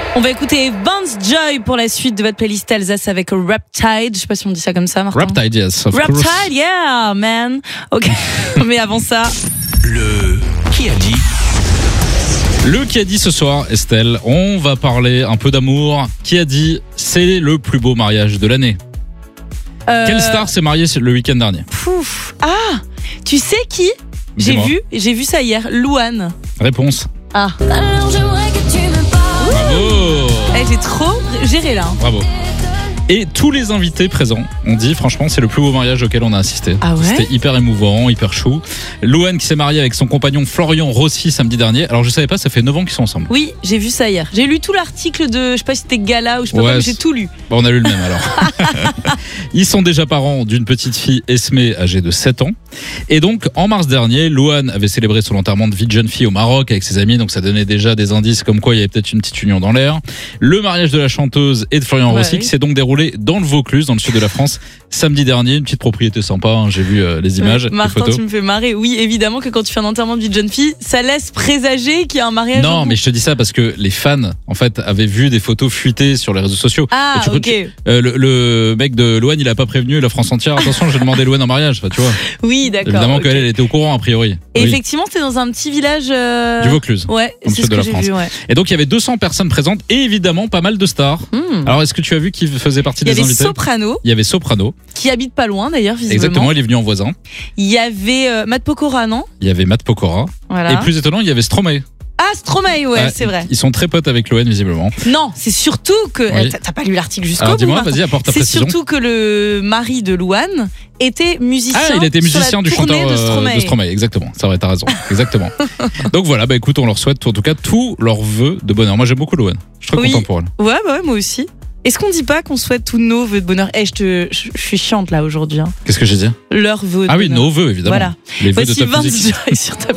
On va écouter Vance Joy pour la suite de votre playlist Alsace avec Riptide. Je sais pas si on dit ça comme ça, Martin. Riptide, yes, of course. Riptide, yeah, man. Ok, mais avant ça... Le qui a dit. Le qui a dit ce soir, Estelle, on va parler un peu d'amour. Qui a dit c'est le plus beau mariage de l'année? Quelle star s'est mariée le week-end dernier? Pouf. Ah, tu sais qui? J'ai vu ça hier, Louane. Réponse. Ah. Bravo. J'ai trop géré là. Bravo. Et tous les invités présents ont dit, franchement, c'est le plus beau mariage auquel on a assisté. Ah ouais? C'était hyper émouvant, hyper chou. Louane qui s'est mariée avec son compagnon Florian Rossi samedi dernier. Alors je savais pas, ça fait 9 ans qu'ils sont ensemble. Oui, j'ai vu ça hier. J'ai lu tout l'article de, je sais pas si c'était Gala ou je sais pas quoi, mais j'ai tout lu. Bon, on a lu le même alors. Ils sont déjà parents d'une petite fille, Esmé, âgée de 7 ans. Et donc, en mars dernier, Louane avait célébré son enterrement de vie de jeune fille au Maroc avec ses amis. Donc ça donnait déjà des indices comme quoi il y avait peut-être une petite union dans l'air. Le mariage de la chanteuse et de Florian Rossi qui s'est donc déroulé dans le Vaucluse, dans le sud de la France, samedi dernier. Une petite propriété sympa, hein, j'ai vu les images, Martin, les photos. tu me fais marrer. Oui, évidemment que quand tu fais un enterrement de vie de jeune fille, ça laisse présager qu'il y a un mariage. Non, mais je te dis ça parce que les fans, en fait, avaient vu des photos fuitées sur les réseaux sociaux. Ah, ok. Le mec de Louane, il a pas prévenu la France entière. Attention, j'ai demandé Louane en mariage, tu vois. Oui, d'accord. Évidemment qu'elle était au courant, a priori. Et oui. Effectivement, c'était dans un petit village du Vaucluse. Ouais, c'est ce que j'ai vu, ouais. Et donc, il y avait 200 personnes présentes et évidemment pas mal de stars. Alors, est-ce que tu as vu qui faisait partie des invités? Il y avait Soprano. Qui habite pas loin d'ailleurs, visiblement. Exactement, il est venu en voisin. Il y avait Matt Pokora, non? Il y avait Matt Pokora. Voilà. Et plus étonnant, il y avait Stromae. Ah, Stromae, ouais, c'est vrai. Ils sont très potes avec Louane, visiblement. Non, c'est surtout que... Oui. T'as pas lu l'article jusqu'au bout? Alors dis-moi, vas-y, apporte ta précision. C'est surtout que le mari de Louane était musicien. Ah, il était musicien du chanteur de Stromae. Exactement, c'est vrai, t'as raison. Exactement. Donc voilà, bah écoute, on leur souhaite en tout cas tous leurs vœux de bonheur. Moi, j'aime beaucoup Louane. Je suis très content pour elle. Ouais, moi aussi. Est-ce qu'on dit pas qu'on souhaite tous nos vœux de bonheur? Je suis chiante là aujourd'hui. Hein. Qu'est-ce que j'ai dit? Leurs vœux de bonheur. Ah oui, nos vœux, évidemment. Voilà. Les vœux de Voici ta musique. Vance Joy sur ta